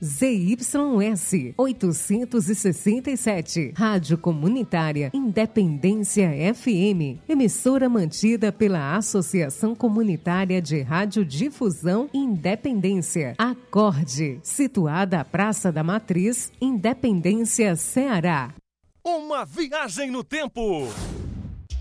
ZYS 867, Rádio Comunitária Independência FM, emissora mantida pela Associação Comunitária de Radiodifusão Independência, Acorde, situada à Praça da Matriz, Independência, Ceará. Uma viagem no tempo.